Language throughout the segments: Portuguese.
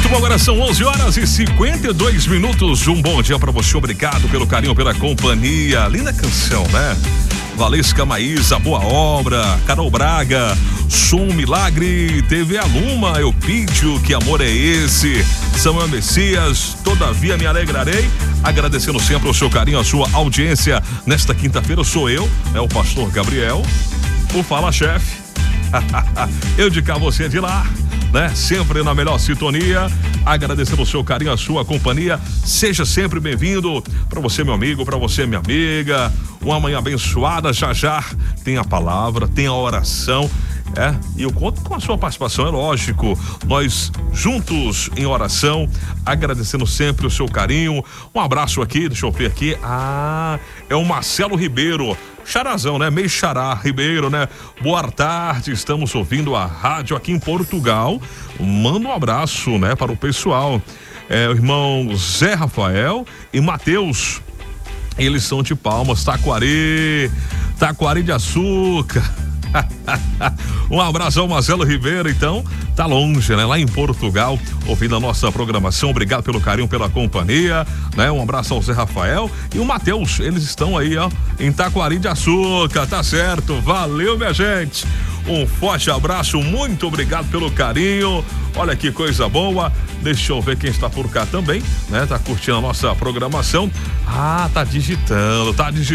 Muito bom, agora são 11h52. Um bom dia pra você, obrigado pelo carinho, pela companhia. Linda canção, né? Valesca Maísa, Boa Obra, Carol Braga, Som Milagre, TV Aluma, Eupídio, Que Amor é Esse, Samuel Messias, Todavia Me Alegrarei, agradecendo sempre o seu carinho, a sua audiência. Nesta quinta-feira sou eu, o pastor Gabriel, o Fala Chefe, eu de cá, você de lá, né? Sempre na melhor sintonia, agradecendo o seu carinho, a sua companhia. Seja sempre bem-vindo. Para você, meu amigo, para você, minha amiga, uma manhã abençoada. Já tem a palavra, tem a oração, e eu conto com a sua participação, é lógico. Nós juntos em oração, agradecendo sempre o seu carinho. Um abraço aqui, deixa eu ver aqui. É o Marcelo Ribeiro, Charazão, né? Meio Xará Ribeiro, né? Boa tarde, estamos ouvindo a rádio aqui em Portugal. Manda um abraço, né, para o pessoal. O irmão Zé Rafael e Matheus. Eles são de Palmas, Taquari de Açúcar. Um abraço ao Marcelo Ribeiro, então, tá longe, né? Lá em Portugal, ouvindo a nossa programação. Obrigado pelo carinho, pela companhia, né? Um abraço ao Zé Rafael e o Matheus, eles estão aí, em Taquari de Açúcar, tá certo? Valeu, minha gente. Um forte abraço, muito obrigado pelo carinho. Olha que coisa boa. Deixa eu ver quem está por cá também, né? Tá curtindo a nossa programação. Tá digitando.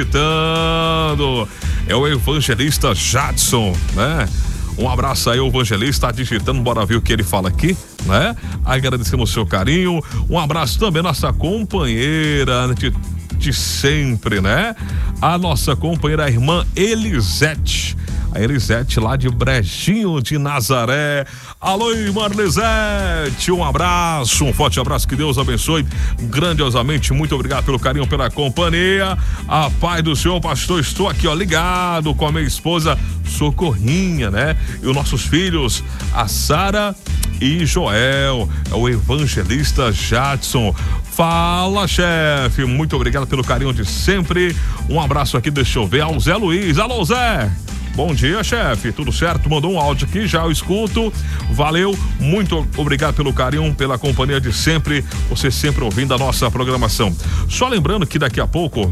É o evangelista Jadson, né? Um abraço aí, o evangelista, tá digitando, bora ver o que ele fala aqui, né? Agradecendo o seu carinho. Um abraço também à nossa companheira de sempre, né? A nossa companheira, a irmã Elisete. A Elisete lá de Brejinho de Nazaré. Alô, irmã Elisete, um abraço, um forte abraço, que Deus abençoe grandiosamente. Muito obrigado pelo carinho, pela companhia. A paz do Senhor, pastor. Estou aqui, ligado com a minha esposa Socorrinha, né? E os nossos filhos, a Sara e Joel. É o evangelista Jadson. Fala, chefe, muito obrigado pelo carinho de sempre. Um abraço aqui, deixa eu ver, ao Zé Luiz. Alô, Zé. Bom dia, chefe, tudo certo? Mandou um áudio aqui, já eu escuto. Valeu, muito obrigado pelo carinho, pela companhia de sempre, você sempre ouvindo a nossa programação. Só lembrando que daqui a pouco,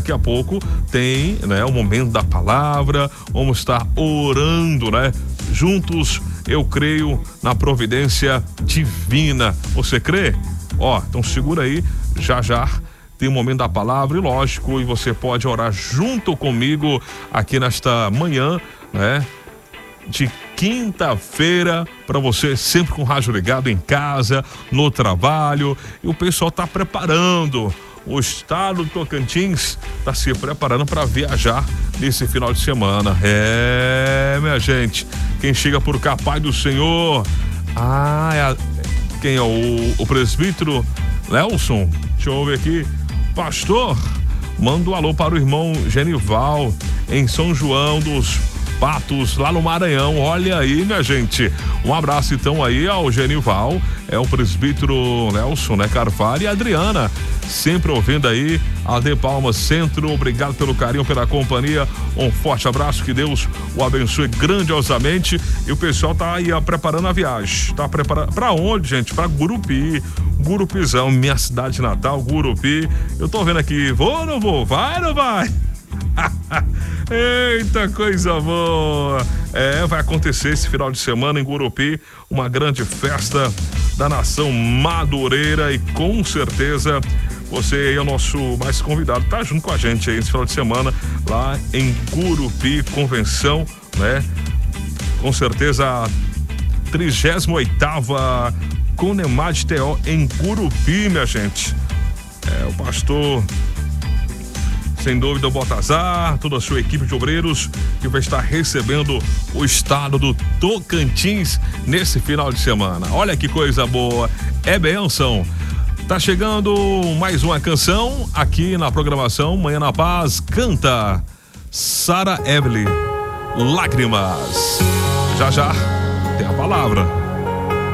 tem, né, o momento da palavra. Vamos estar orando, né? Juntos, eu creio na providência divina. Você crê? Então segura aí, já tem o momento da palavra, e lógico, e você pode orar junto comigo aqui nesta manhã, né? De quinta-feira, para você sempre com o rádio ligado em casa, no trabalho, e o pessoal tá preparando. O estado do Tocantins tá se preparando para viajar nesse final de semana. Minha gente, quem chega por cá, Pai do Senhor. Quem é o presbítero Nelson? Deixa eu ver aqui. Pastor, manda um alô para o irmão Genival em São João dos Patos, lá no Maranhão. Olha aí, minha gente. Um abraço então aí ao Genival, o presbítero Nelson, né, Carvalho, e a Adriana, sempre ouvindo aí a De Palmas Centro. Obrigado pelo carinho, pela companhia. Um forte abraço, que Deus o abençoe grandiosamente. E o pessoal tá aí preparando a viagem. Tá preparando para onde, gente? Para Gurupizão, minha cidade natal, Gurupi. Eu tô vendo aqui, vou ou não vou? Vai ou não vai? Eita, coisa boa. Vai acontecer esse final de semana em Gurupi, uma grande festa da nação madureira, e com certeza você aí é o nosso mais convidado, tá junto com a gente aí esse final de semana lá em Gurupi, convenção, né? Com certeza a 38ª Conemad TO em Gurupi, minha gente. O pastor, sem dúvida, o Baltazar, toda a sua equipe de obreiros, que vai estar recebendo o estado do Tocantins nesse final de semana. Olha que coisa boa, é bênção. Tá chegando mais uma canção aqui na programação Manhã na Paz. Canta Sara Evelyn, Lágrimas. Já tem a palavra.